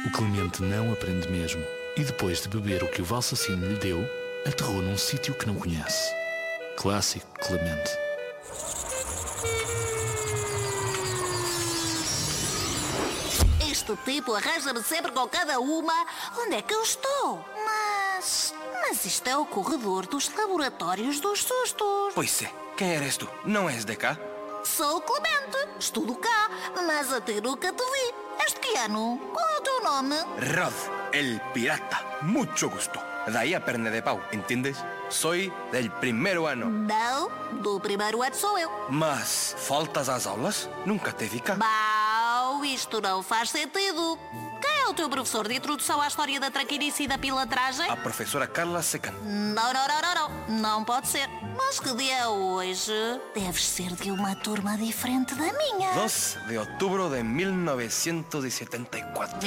O Clemente não aprende mesmo e depois de beber o que o Valsacino lhe deu, aterrou num sítio que não conhece. Clássico Clemente. Este tipo arranja-me sempre com cada uma. Onde é que eu estou? Mas isto é o corredor dos laboratórios dos sustos. Pois é, quem eres tu? Não és de cá? Sou o Clemente, estudo cá, mas a ti nunca te vi. És de que ano? Qual é o teu nome? Rod, el pirata. Mucho gusto. Daí a perna de pau, ¿entiendes? Soy del primeiro ano. Não, do primeiro ano sou eu. Mas faltas às aulas? Nunca te vi cá. Mau, isto não faz sentido. Quem é o teu professor de introdução à história da traquinice e da pilantragem? A professora Carla Secan. Não pode ser. Mas que dia é hoje? Deves ser de uma turma diferente da minha. 2 de outubro de 1974.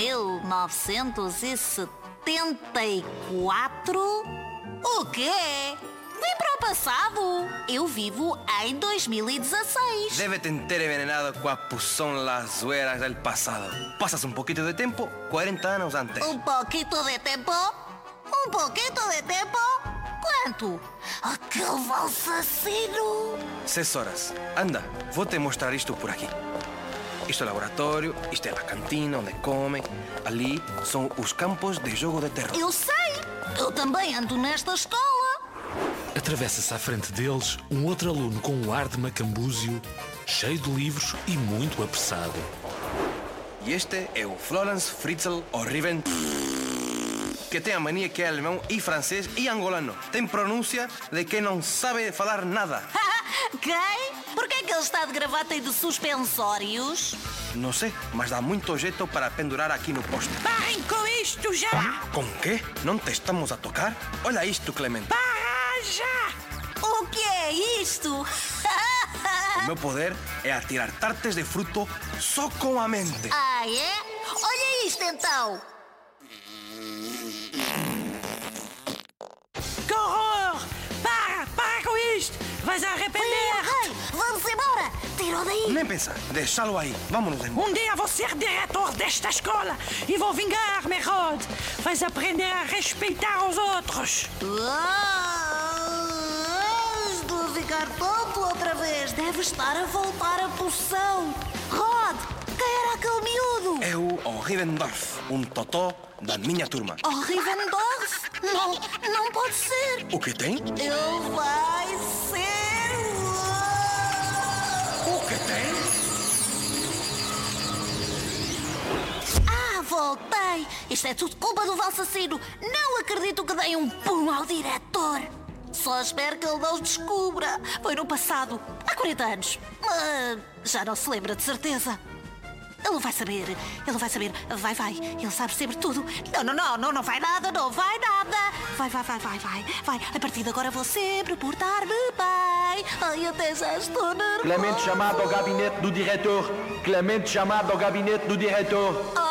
1974? O quê? Vim para o passado. Eu vivo em 2016. Debe te ter envenenado com a pulsão las hueras del pasado. Pasas un poquito de tempo, 40 anos antes. Um pouquinho de tempo? Um pouquinho de tempo? Quanto? Aquele Valsacino. 6 horas. Anda, vou te mostrar isto por aqui. Isto é o laboratório, isto é a cantina onde comem. Ali são os campos de jogo de terror. Eu sei. Eu também ando nesta escola. Atravessa-se à frente deles um outro aluno com um ar de macambúzio, cheio de livros e muito apressado. E este é o Florence Fritzl O'Riven, que tem a mania que é alemão e francês e angolano. Tem pronúncia de quem não sabe falar nada. Quem? Por que é que ele está de gravata e de suspensórios? Não sei, mas dá muito jeito para pendurar aqui no poste. Parem com isto já! Com quê? Não te estamos a tocar? Olha isto, Clemente. Para já! O que é isto? O meu poder é atirar tartes de fruto só com a mente. Ah, é? Olha isto então. Que horror! Para com isto! Vais arrepender! Ei, vamos embora. Tira-o daí. Nem pensar, deixá-lo aí. Vamos-nos embora. Um dia vou ser diretor desta escola e vou vingar-me, Rod. Vais aprender a respeitar os outros. Estou a ficar tonto outra vez. Deve estar a voltar a poção. Rod, quem era aquele miúdo? É o Rivendorf, um totó da minha turma. Oh, Rivendorf? Não pode ser. O que tem? Ele vai ser... O que tem? Voltei. Isto é tudo culpa do Valsacino. Não acredito que dei um pum ao diretor. Só espero que ele não descubra. Foi no passado, há 40 anos. Já não se lembra de certeza. Ele vai saber. Vai. Ele sabe sempre tudo. Não vai nada. Vai. A partir de agora vou sempre portar-me bem. Ai, até já estou nervosa. Clemente chamado ao gabinete do diretor.